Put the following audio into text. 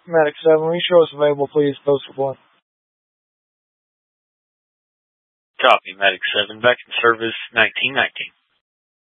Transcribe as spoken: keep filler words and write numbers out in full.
Medic seven, will you show us available, please? Post report. Copy, Medic seven. Back in service, nineteen nineteen.